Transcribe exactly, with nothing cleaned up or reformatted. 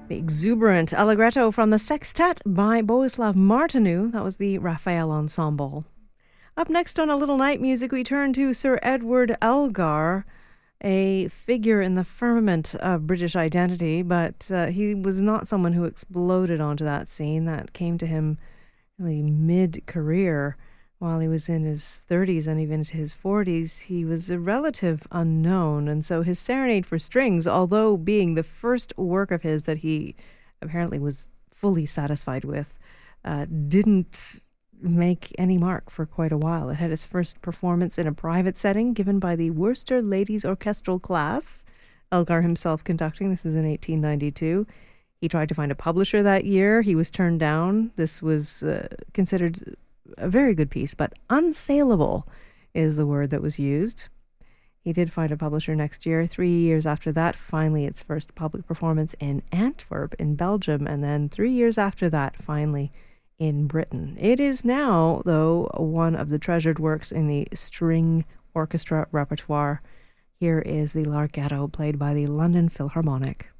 The exuberant Allegretto from the Sextet by Bohuslav Martinu. That was the Raphael Ensemble. Up next on A Little Night Music, we turn to Sir Edward Elgar, a figure in the firmament of British identity, but uh, he was not someone who exploded onto that scene. That came to him really mid-career. While he was in his thirties and even into his forties, he was a relative unknown. And so his Serenade for Strings, although being the first work of his that he apparently was fully satisfied with, uh, didn't make any mark for quite a while. It had its first performance in a private setting given by the Worcester Ladies Orchestral Class, Elgar himself conducting. This is in eighteen ninety-two. He tried to find a publisher that year. He was turned down. This was uh, considered a very good piece, but unsaleable is the word that was used. He did find a publisher next year. Three years after that, finally its first public performance in Antwerp in Belgium, and then three years after that, finally in Britain. It is now, though, one of the treasured works in the string orchestra repertoire. Here is the Larghetto played by the London Philharmonic.